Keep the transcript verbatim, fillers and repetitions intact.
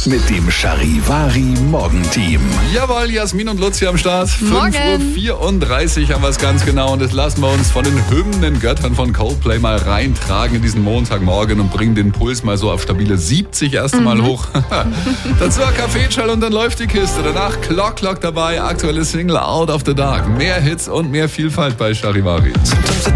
mit dem Charivari Morgenteam. Jawohl, Jasmin und Luzi am Start. Morgen. fünf Uhr vierunddreißig haben wir es ganz genau. Und jetzt lassen wir uns von den Hymnengöttern von Coldplay mal reintragen in diesen Montagmorgen und bringen den Puls mal so auf stabile siebzig erst mhm. mal hoch. Dazu ein Kaffeeschall und dann läuft die Kiste. Danach Clock Clock dabei, aktuelle Single Out of the Dark. Mehr Hits und mehr Vielfalt bei Charivari.